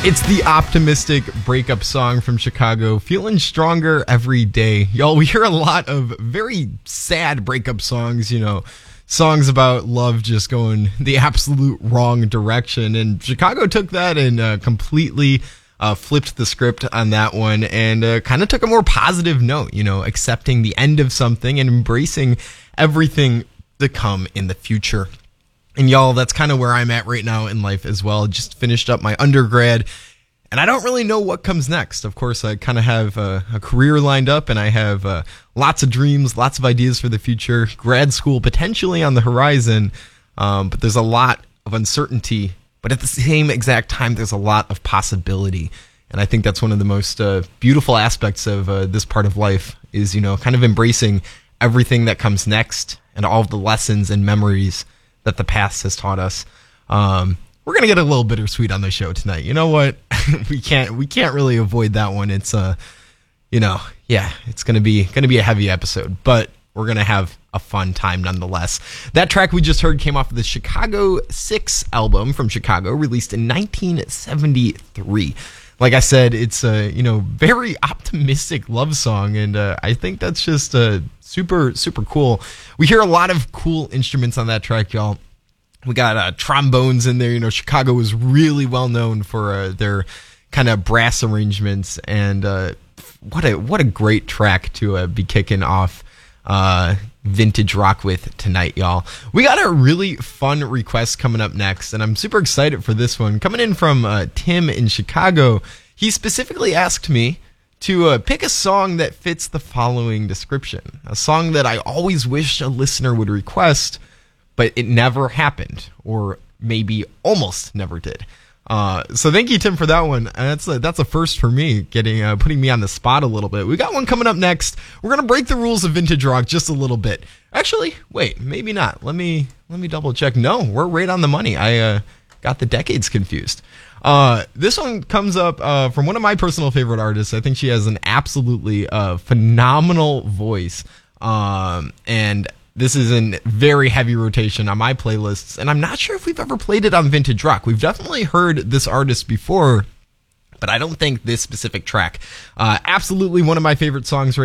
It's the optimistic breakup song from Chicago, Feeling Stronger Every Day. Y'all, we hear a lot of very sad breakup songs, songs about love just going the absolute wrong direction. And Chicago took that and completely flipped the script on that one and kind of took a more positive note, accepting the end of something and embracing everything to come in the future. And y'all, that's kind of where I'm at right now in life as well. Just finished up my undergrad, and I don't really know what comes next. Of course, I kind of have a career lined up, and I have lots of dreams, lots of ideas for the future. Grad school potentially on the horizon, but there's a lot of uncertainty. But at the same exact time, there's a lot of possibility. And I think that's one of the most beautiful aspects of this part of life is, kind of embracing everything that comes next and all of the lessons and memories that the past has taught us. We're gonna get a little bittersweet on the show tonight. You know what? we can't really avoid that one. It's it's gonna be a heavy episode, but we're gonna have a fun time nonetheless. That track we just heard came off of the Chicago 6 album from Chicago, released in 1973. Like I said, it's a very optimistic love song, and I think that's just super, super cool. We hear a lot of cool instruments on that track, y'all. We got trombones in there. Chicago is really well known for their kind of brass arrangements, and what a great track to be kicking off vintage rock with tonight, y'all. We got a really fun request coming up next, and I'm super excited for this one. Coming in from Tim in Chicago, he specifically asked me to pick a song that fits the following description. A song that I always wish a listener would request, but it never happened, or maybe almost never did. So thank you, Tim, for that one. That's a first for me, putting me on the spot a little bit. We got one coming up next. We're gonna break the rules of vintage rock just a little bit. Actually, wait, maybe not. Let me double check. No, we're right on the money. I got the decades confused. This one comes up from one of my personal favorite artists. I think she has an absolutely phenomenal voice, and this is in very heavy rotation on my playlists, and I'm not sure if we've ever played it on Vintage Rock. We've definitely heard this artist before, but I don't think this specific track. Absolutely one of my favorite songs right